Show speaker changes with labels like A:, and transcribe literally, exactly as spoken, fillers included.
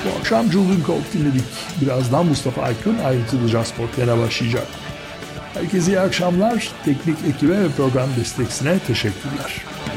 A: Bu akşam Julian Colt dinledik. Birazdan Mustafa Aykın ayrıntılı Caz Portları'na başlayacak. Herkese iyi akşamlar. Teknik ekibe ve program destekçisine teşekkürler.